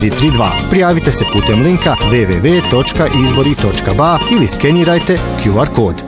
32. Prijavite se putem linka www.izbori.ba ili skenirajte QR kod.